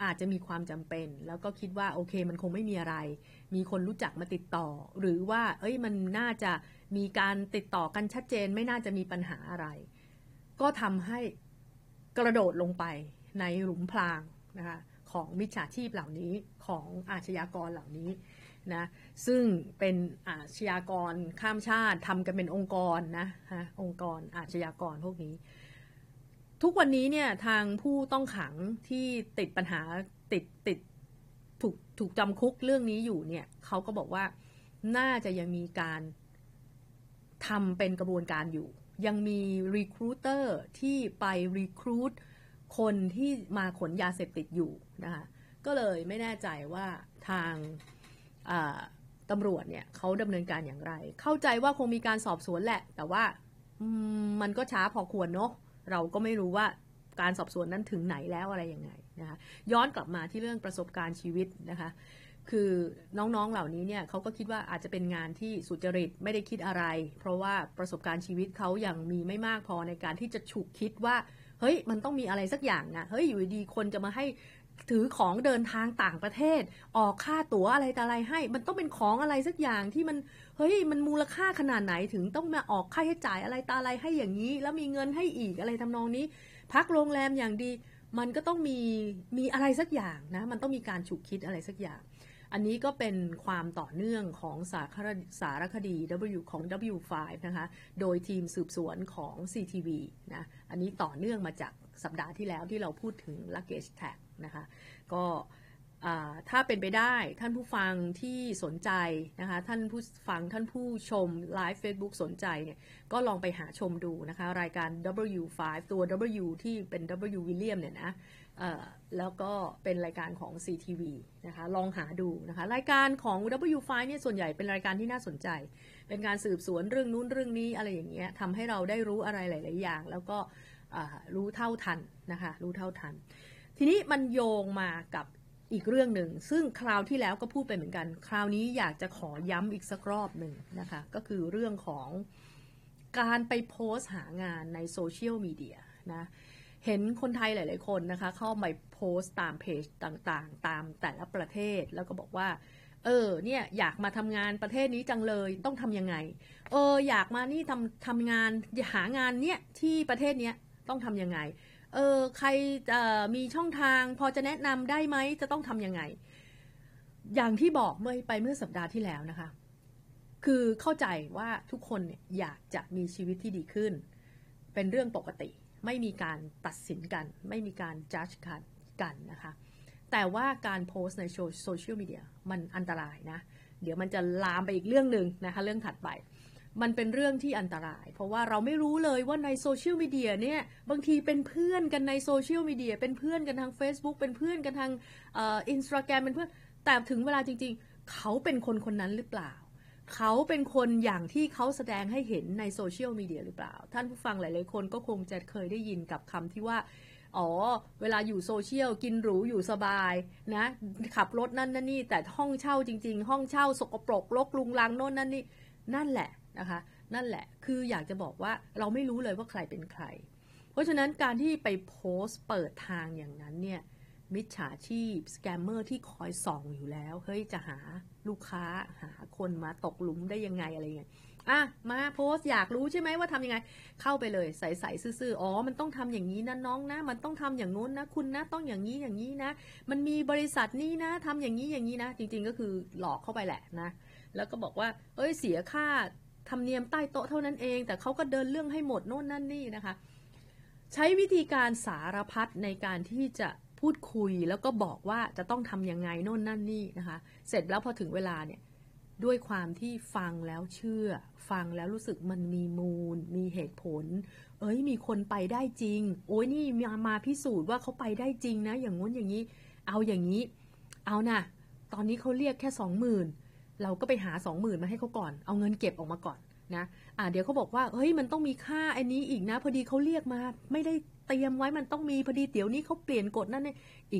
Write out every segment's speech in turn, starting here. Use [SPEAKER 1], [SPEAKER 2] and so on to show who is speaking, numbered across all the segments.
[SPEAKER 1] อาจจะมีความจำเป็นแล้วก็คิดว่าโอเคมันคงไม่มีอะไรมีคนรู้จักมาติดต่อหรือว่ามันน่าจะมีการติดต่อกันชัดเจนไม่น่าจะมีปัญหาอะไรก็ทำให้กระโดดลงไปในหลุมพรางนะคะของมิจฉาชีพเหล่านี้ของอาชญากรเหล่านี้นะซึ่งเป็นอาชญากรข้ามชาติทำกันเป็นองค์กรนะองค์กรอาชญากรพวกนี้ทุกวันนี้เนี่ยทางผู้ต้องขังที่ติดปัญหาติดถูกจำคุกเรื่องนี้อยู่เนี่ยเขาก็บอกว่าน่าจะยังมีการทำเป็นกระบวนการอยู่ยังมีรีครูเตอร์ที่ไปรีครูทคนที่มาขนยาเสพติดอยู่นะคะก็เลยไม่แน่ใจว่าทางตำรวจเนี่ยเขาดำเนินการอย่างไรเข้าใจว่าคงมีการสอบสวนแหละแต่ว่ามันก็ช้าพอควรเนาะเราก็ไม่รู้ว่าการสอบสวนนั้นถึงไหนแล้วอะไรยังไงนะคะย้อนกลับมาที่เรื่องประสบการณ์ชีวิตนะคะคือน้องๆเหล่านี้เนี่ยเขาก็คิดว่าอาจจะเป็นงานที่สุจริตไม่ได้คิดอะไรเพราะว่าประสบการณ์ชีวิตเขายังมีไม่มากพอในการที่จะฉุกคิดว่าเฮ้ยมันต้องมีอะไรสักอย่างนะเฮ้ยอยู่ดีคนจะมาให้ถือของเดินทางต่างประเทศออกค่าตั๋วอะไรแต่อะไรให้มันต้องเป็นของอะไรสักอย่างที่มันเฮ้ยมันมูลค่าขนาดไหนถึงต้องมาออกค่าใช้จ่ายอะไรตาอะไรให้อย่างนี้แล้วมีเงินให้อีกอะไรทำนองนี้พักโรงแรมอย่างดีมันก็ต้องมีอะไรสักอย่างนะมันต้องมีการฉุกคิดอะไรสักอย่างอันนี้ก็เป็นความต่อเนื่องของสารคดี ของ W5 นะคะโดยทีมสืบสวนของ CTV นะอันนี้ต่อเนื่องมาจากสัปดาห์ที่แล้วที่เราพูดถึง luggage tag นะคะก็ถ้าเป็นไปได้ท่านผู้ฟังที่สนใจนะคะท่านผู้ฟังท่านผู้ชมไลฟ์ Facebook สนใจเนี่ยก็ลองไปหาชมดูนะคะรายการ W5 ตัว W ที่เป็น W William เนี่ยนะแล้วก็เป็นรายการของ CTV นะคะลองหาดูนะคะรายการของ W5 เนี่ยส่วนใหญ่เป็นรายการที่น่าสนใจเป็นการสืบสวนเรื่องนู้นเรื่องนี้อะไรอย่างเงี้ยทำให้เราได้รู้อะไรหลายๆอย่างแล้วก็รู้เท่าทันนะคะรู้เท่าทันทีนี้มันโยงมากับอีกเรื่องหนึ่งซึ่งคราวที่แล้วก็พูดไปเหมือนกันคราวนี้อยากจะขอย้ำอีกสักรอบหนึ่งนะคะก็คือเรื่องของการไปโพสต์หางานในโซเชียลมีเดียนะเห็นคนไทยหลายๆคนนะคะเข้าไปโพสต์ตามเพจต่างๆตามแต่ละประเทศแล้วก็บอกว่าเนี่ยอยากมาทำงานประเทศนี้จังเลยต้องทำยังไงอยากมานี่ทำงานหางานเนี่ยที่ประเทศเนี้ยต้องทำยังไงใครมีช่องทางพอจะแนะนำได้ไหมจะต้องทำยังไงอย่างที่บอกเมื่อสัปดาห์ที่แล้วนะคะคือเข้าใจว่าทุกคนเนี่ยอยากจะมีชีวิตที่ดีขึ้นเป็นเรื่องปกติไม่มีการตัดสินกันไม่มีการจัดกันนะคะแต่ว่าการโพสต์ในโซเชียลมีเดียมันอันตรายนะเดี๋ยวมันจะลามไปอีกเรื่องหนึ่งนะคะเรื่องถัดไปมันเป็นเรื่องที่อันตรายเพราะว่าเราไม่รู้เลยว่าในโซเชียลมีเดียเนี่ยบางทีเป็นเพื่อนกันในโซเชียลมีเดียเป็นเพื่อนกันทาง Facebook เป็นเพื่อนกันทางInstagram เป็นเพื่อนแต่ถึงเวลาจริงๆเขาเป็นคนนั้นหรือเปล่าเขาเป็นคนอย่างที่เขาแสดงให้เห็นในโซเชียลมีเดียหรือเปล่าท่านผู้ฟังหลายๆคนก็คงจะเคยได้ยินกับคำที่ว่าเวลาอยู่โซเชียลกินหรูอยู่สบายนะขับรถนั่นนี่แต่ห้องเช่าจริงๆห้องเช่าสกปรกรกรุงรังโน่นนั่นนี่นั่นแหละนะคะนั่นแหละคืออยากจะบอกว่าเราไม่รู้เลยว่าใครเป็นใครเพราะฉะนั้นการที่ไปโพสต์เปิดทางอย่างนั้นเนี่ยมิจฉาชีพสแกมเมอร์ที่คอยส่องอยู่แล้วเฮ้ยจะหาลูกค้าหาคนมาตกหลุมได้ยังไงอะไรเงี้ยมาโพสต์อยากรู้ใช่ไหมว่าทำยังไงเข้าไปเลยใส่ซื่อๆมันต้องทำอย่างนี้นะน้องนะมันต้องทำอย่างโน้นนะคุณนะต้องอย่างนี้อย่างนี้นะมันมีบริษัทนี้นะทำอย่างนี้อย่างนี้นะจริงๆก็คือหลอกเข้าไปแหละนะแล้วก็บอกว่าเสียค่าธรรมเนียมใต้โต๊ะเท่านั้นเองแต่เขาก็เดินเรื่องให้หมดโน่นนั่นนี่นะคะใช้วิธีการสารพัดในการที่จะพูดคุยแล้วก็บอกว่าจะต้องทำยังไงโน่นนั่นนี่นะคะเสร็จแล้วพอถึงเวลาเนี่ยด้วยความที่ฟังแล้วเชื่อฟังแล้วรู้สึกมันมีมูลมีเหตุผลมีคนไปได้จริงนี่มาพิสูจน์ว่าเขาไปได้จริงนะอย่างงู้นอย่างนี้เอาอย่างนี้เอานะตอนนี้เขาเรียกแค่ 20,000เราก็ไปหา 20,000 มาให้เขาก่อนเอาเงินเก็บออกมาก่อนนะเดี๋ยวเขาบอกว่ามันต้องมีค่าอันนี้อีกนะพอดีเขาเรียกมาไม่ได้เตรียมไว้มันต้องมีพอดีเดี๋ยวนี้เขาเปลี่ยนกฎนั่นเนี่ยอีก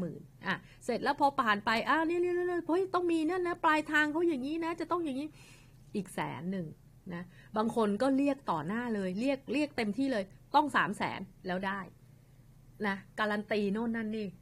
[SPEAKER 1] 50,000 เสร็จแล้วพอผ่านไปเนี่ยต้องมีนั่นนะปลายทางเขาอย่างนี้นะจะต้องอย่างนี้อีก100,000นะบางคนก็เรียกต่อหน้าเลยเรียกเต็มที่เลยต้อง300,000แล้วได้นะการันตีโน่นนั่นนี่